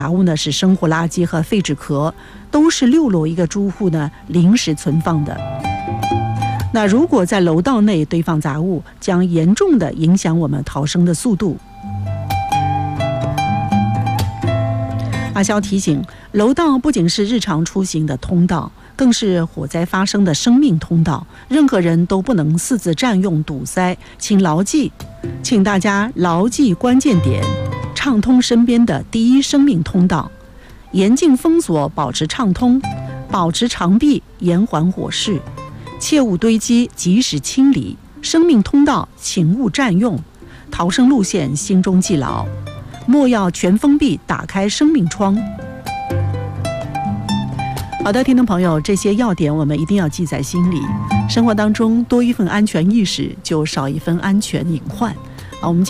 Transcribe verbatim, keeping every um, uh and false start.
物呢是生活垃圾和废纸壳，都是六楼一个住户呢临时存放的。那如果在楼道内堆放杂物，将严重的影响我们逃生的速度。阿肖提醒，楼道不仅是日常出行的通道，更是火灾发生的生命通道，任何人都不能私自占用堵塞，请牢记，请大家牢记关键点，畅通身边的第一生命通道，严禁封锁，保持畅通，保持长臂，延缓火势，切勿堆积，及时清理，生命通道请勿占用，逃生路线心中记牢，莫要全封闭，打开生命窗。好的，听众朋友，这些要点我们一定要记在心里。生活当中多一份安全意识，就少一份安全隐患。好，我们